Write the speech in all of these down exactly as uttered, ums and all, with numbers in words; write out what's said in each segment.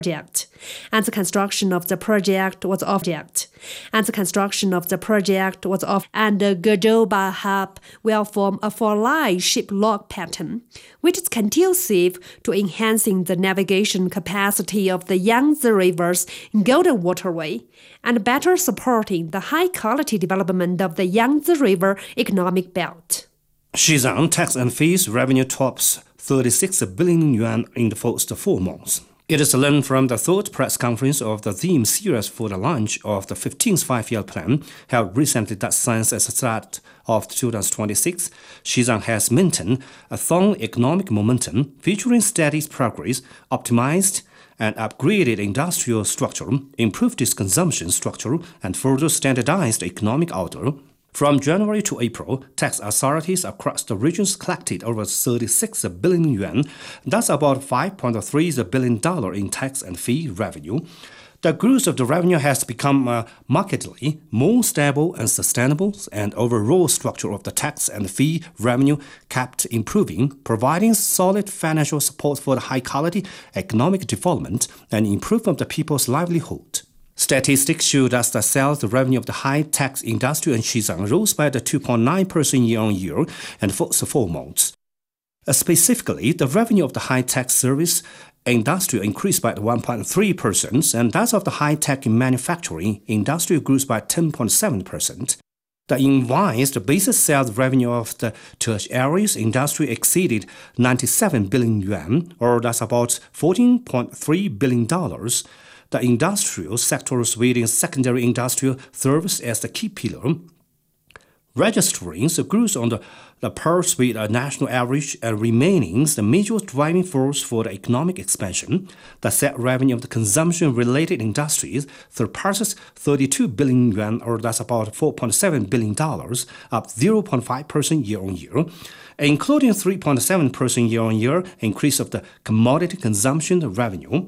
project, and the construction of the project was object, and the construction of the project was off, and the Gordoba hub will form a four-line ship lock pattern, which is conducive to enhancing the navigation capacity of the Yangtze River's Golden Waterway, and better supporting the high-quality development of the Yangtze River economic belt. Xizang tax and fees revenue tops thirty-six billion yuan in the first four months. It is learned from the third press conference of the theme series for the launch of the fifteenth five-year plan, held recently that since the start of two thousand twenty-six, Xizang has maintained a strong economic momentum featuring steady progress, optimized and upgraded industrial structure, improved its consumption structure, and further standardized economic order. From January to April, tax authorities across the regions collected over thirty-six billion yuan, that's about five point three billion dollars in tax and fee revenue. The growth of the revenue has become uh, markedly more stable and sustainable, and overall structure of the tax and fee revenue kept improving, providing solid financial support for the high-quality economic development and improvement of the people's livelihood. Statistics show that the sales revenue of the high-tax industry in Xizang rose by two point nine percent year-on-year in the first four months. Uh, specifically, the revenue of the high-tech service industry increased by one point three percent, and that of the high-tech manufacturing industry grew by ten point seven percent. The invoiced basic sales revenue of the tertiary industry exceeded ninety-seven billion yuan, or that's about fourteen point three billion dollars. The industrial sectors within secondary industrial service as the key pillar, registering the growth on the, the par with a national average and remaining the major driving force for the economic expansion. The set revenue of the consumption-related industries surpasses thirty-two billion yuan, or that's about four point seven billion dollars, up zero point five percent year-on-year, including three point seven percent year-on-year increase of the commodity consumption revenue.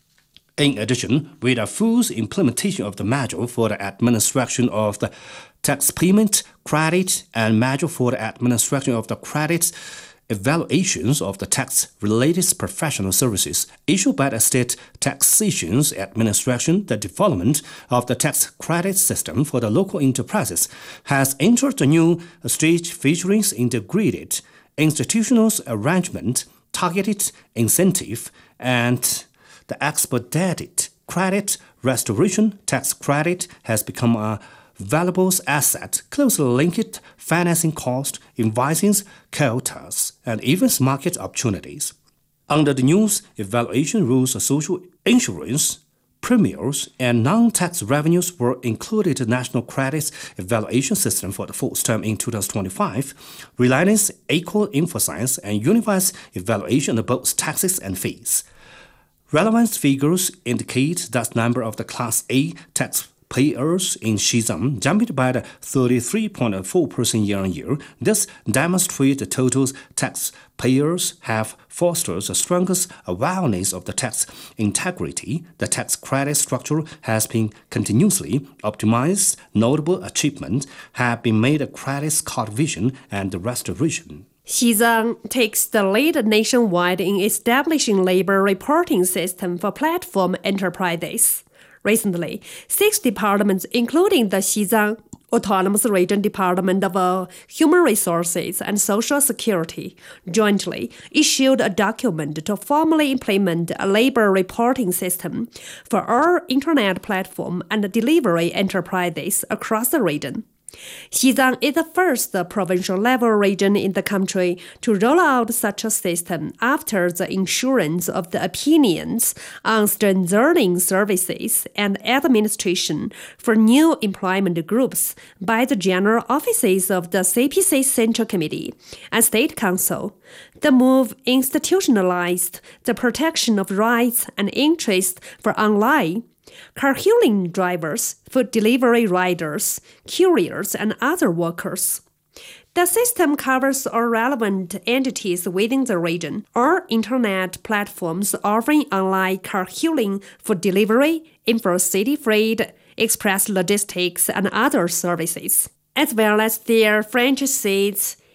In addition, with a full implementation of the measure for the administration of the tax payment, credit, and measure for the administration of the credit evaluations of the tax-related professional services issued by the State Taxation Administration, the development of the tax credit system for the local enterprises has entered a new stage featuring integrated institutional arrangement, targeted incentive, and the expedited credit restoration tax credit has become a valuable asset, closely linked financing cost, invoicing quotas, and even market opportunities. Under the new evaluation rules, social insurance premiums and non-tax revenues were included in the National Credit Evaluation System for the first time in two thousand twenty-five, relying equal emphasis and unified evaluation of both taxes and fees. Relevant figures indicate that the number of the Class A taxpayers in Xizang jumped by the thirty-three point four percent year-on-year. This demonstrates the total taxpayers have fostered the strongest awareness of the tax integrity. The tax credit structure has been continuously optimized. Notable achievements have been made at credit card vision and restoration. Xizang takes the lead nationwide in establishing labor reporting system for platform enterprises. Recently, six departments, including the Xizang Autonomous Region Department of uh, Human Resources and Social Security, jointly issued a document to formally implement a labor reporting system for all internet platform and delivery enterprises across the region. Xizang is the first provincial-level region in the country to roll out such a system after the issuance of the opinions on strengthening services and administration for new employment groups by the general offices of the C P C Central Committee and State Council. The move institutionalized the protection of rights and interests for online car-hailing drivers, food delivery riders, couriers, and other workers. The system covers all relevant entities within the region, all internet platforms offering online car-hailing, food delivery, intra-city freight, express logistics, and other services, as well as their franchisees,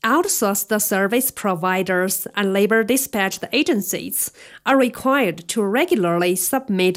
outsourced service providers and labor dispatch agencies are required to regularly submit